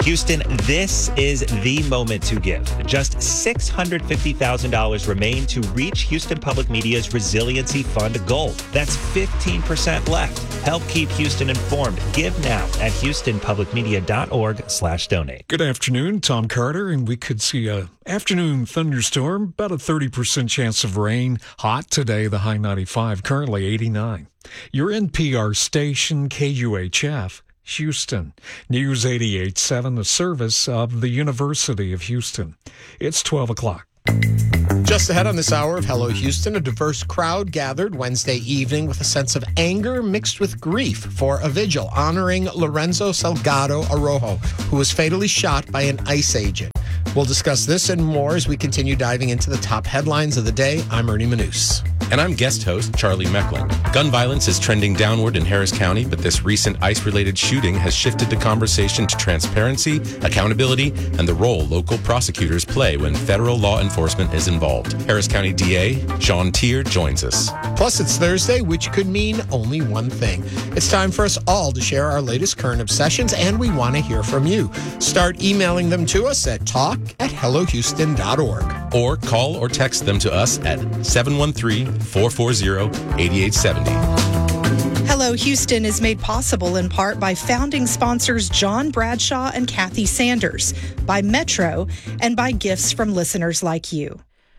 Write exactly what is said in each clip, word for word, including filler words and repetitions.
Houston, this is the moment to give. Just six hundred fifty thousand dollars remain to reach Houston Public Media's Resiliency Fund goal. That's fifteen percent left. Help keep Houston informed. Give now at houstonpublicmedia.org slash donate. Good afternoon, Tom Carter, and we could see a afternoon thunderstorm, about a thirty percent chance of rain. Hot today, the high ninety-five, currently eighty-nine. Your N P R station, K U H F, Houston. News eighty-eight point seven, the service of the University of Houston. It's twelve o'clock. Just ahead on this hour of Hello Houston, a diverse crowd gathered Wednesday evening with a sense of anger mixed with grief for a vigil honoring Lorenzo Salgado Arrojo, who was fatally shot by an ICE agent. We'll discuss this and more as we continue diving into the top headlines of the day. I'm Ernie Manous. And I'm guest host Charlie Meckling. Gun violence is trending downward in Harris County, but this recent ICE-related shooting has shifted the conversation to transparency, accountability, and the role local prosecutors play when federal law enforcement is involved. Harris County D A Sean Teer joins us. Plus, it's Thursday, which could mean only one thing. It's time for us all to share our latest current obsessions, and we want to hear from you. Start emailing them to us at talk at hello houston dot org. Or call or text them to us at seven one three, four four zero, eight eight seven zero. Hello Houston is made possible in part by founding sponsors John Bradshaw and Kathy Sanders, by Metro, and by gifts from listeners like you.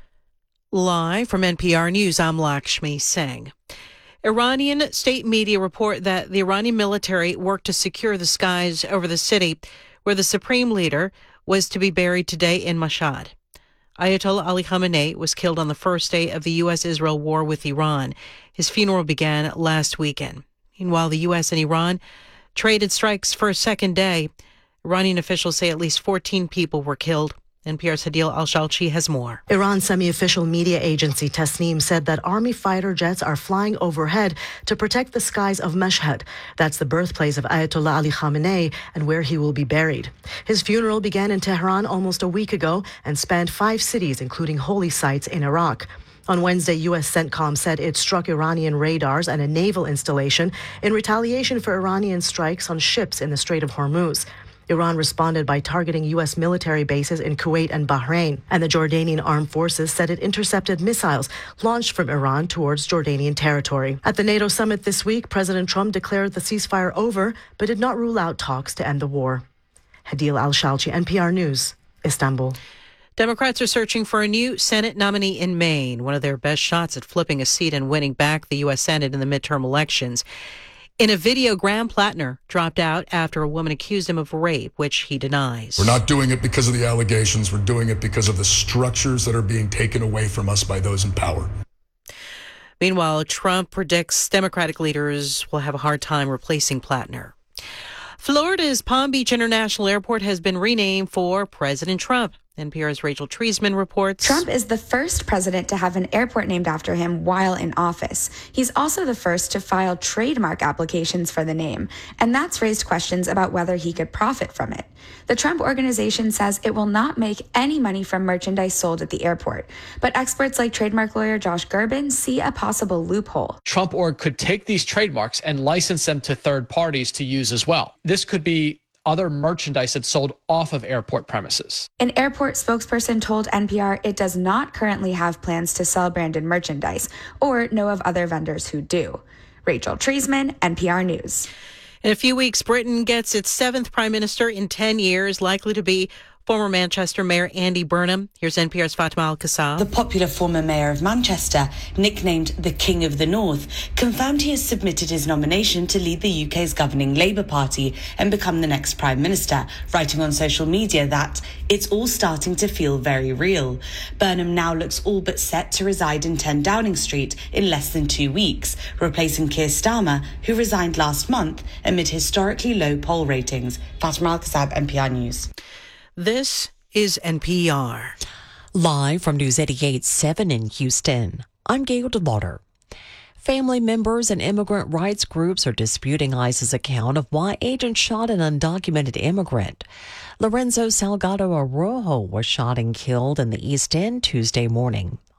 Live from N P R News, I'm Lakshmi Singh. Iranian state media report that the Iranian military worked to secure the skies over the city where the supreme leader was to be buried today in Mashhad. Ayatollah Ali Khamenei was killed on the first day of the U S Israel war with Iran. His funeral began last weekend. Meanwhile, the U S and Iran traded strikes for a second day. Iranian officials say at least fourteen people were killed. N P R's Hadil Al-Shalchi has more. Iran's semi-official media agency Tasnim said that army fighter jets are flying overhead to protect the skies of Mashhad. That's the birthplace of Ayatollah Ali Khamenei and where he will be buried. His funeral began in Tehran almost a week ago and spanned five cities, including holy sites in Iraq. On Wednesday, U S CENTCOM said it struck Iranian radars and a naval installation in retaliation for Iranian strikes on ships in the Strait of Hormuz. Iran responded by targeting U S military bases in Kuwait and Bahrain, and the Jordanian armed forces said it intercepted missiles launched from Iran towards Jordanian territory. At the NATO summit this week, President Trump declared the ceasefire over, but did not rule out talks to end the war. Hadil Al-Shalchi, N P R News, Istanbul. Democrats are searching for a new Senate nominee in Maine, one of their best shots at flipping a seat and winning back the U S Senate in the midterm elections. In a video, Graham Plattner dropped out after a woman accused him of rape, which he denies. We're not doing it because of the allegations. We're doing it because of the structures that are being taken away from us by those in power. Meanwhile, Trump predicts Democratic leaders will have a hard time replacing Plattner. Florida's Palm Beach International Airport has been renamed for President Trump. N P R's Rachel Treisman reports. Trump is the first president to have an airport named after him while in office. He's also the first to file trademark applications for the name, and that's raised questions about whether he could profit from it. The Trump Organization says it will not make any money from merchandise sold at the airport, but experts like trademark lawyer Josh Gerben see a possible loophole. Trump Org could take these trademarks and license them to third parties to use as well. This could be other merchandise that's sold off of airport premises. An airport spokesperson told N P R it does not currently have plans to sell branded merchandise or know of other vendors who do. Rachel Treisman, N P R News. In a few weeks, Britain gets its seventh prime minister in ten years, likely to be former Manchester Mayor Andy Burnham. Here's N P R's Fatima Al-Kassab. The popular former mayor of Manchester, nicknamed the King of the North, confirmed he has submitted his nomination to lead the U K's governing Labour Party and become the next Prime Minister, writing on social media that it's all starting to feel very real. Burnham now looks all but set to reside in ten Downing Street in less than two weeks, replacing Keir Starmer, who resigned last month amid historically low poll ratings. Fatima Al-Kassab, N P R News. This is N P R. Live from News eighty-eight point seven in Houston, I'm Gail DeLauder. Family members and immigrant rights groups are disputing ICE's account of why agents shot an undocumented immigrant. Lorenzo Salgado Arrojo was shot and killed in the East End Tuesday morning.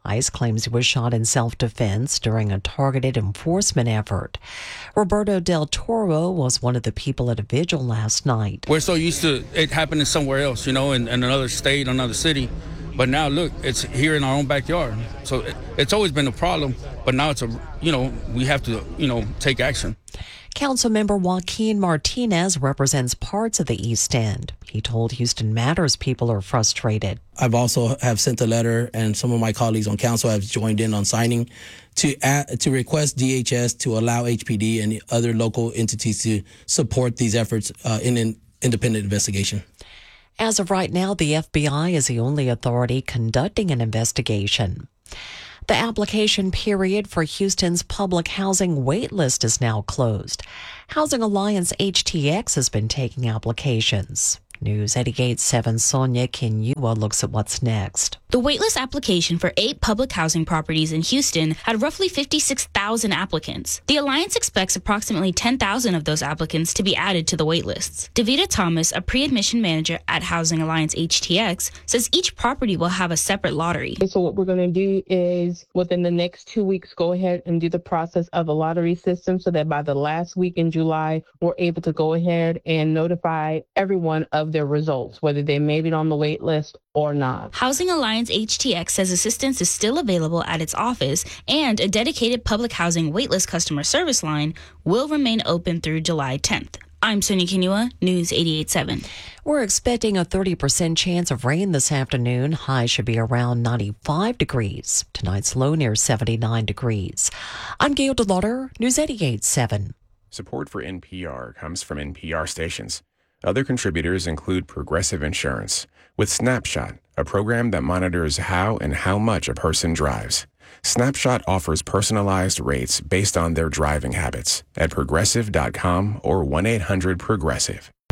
ICE claims he was shot in self-defense during a targeted enforcement effort. Roberto Del Toro was one of the people at a vigil last night. We're so used to it happening somewhere else, you know, in, in another state, another city. But now, look, it's here in our own backyard. So it, it's always been a problem, but now it's a, you know, we have to, you know, take action. Councilmember Joaquin Martinez represents parts of the East End. He told Houston Matters people are frustrated. I've also have sent a letter, and some of my colleagues on council have joined in on signing to add, to request D H S to allow H P D and other local entities to support these efforts uh, in an independent investigation. As of right now, the F B I is the only authority conducting an investigation. The application period for Houston's public housing wait list is now closed. Housing Alliance H T X has been taking applications. News eighty-eight point seven Sonia Kinyua looks at what's next. The waitlist application for eight public housing properties in Houston had roughly fifty-six thousand applicants. The Alliance expects approximately ten thousand of those applicants to be added to the waitlists. Davita Thomas, a pre-admission manager at Housing Alliance H T X, says each property will have a separate lottery. So what we're going to do is within the next two weeks, go ahead and do the process of the lottery system so that by the last week in July, we're able to go ahead and notify everyone of their results, whether they made it on the wait list or not. Housing Alliance H T X says assistance is still available at its office, and a dedicated public housing waitlist customer service line will remain open through July tenth. I'm Sonia Kinua, News eighty-eight point seven. We're expecting a thirty percent chance of rain this afternoon. High should be around ninety-five degrees. Tonight's low near seventy-nine degrees. I'm Gail DeLauder, News eighty-eight point seven. Support for N P R comes from N P R stations. Other contributors include Progressive Insurance, with Snapshot, a program that monitors how and how much a person drives. Snapshot offers personalized rates based on their driving habits at progressive dot com or one eight hundred progressive.